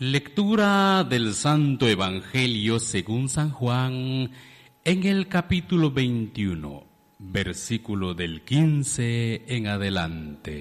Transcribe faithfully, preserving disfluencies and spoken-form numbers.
Lectura del Santo Evangelio según San Juan en el capítulo veintiuno, versículo del quince en adelante.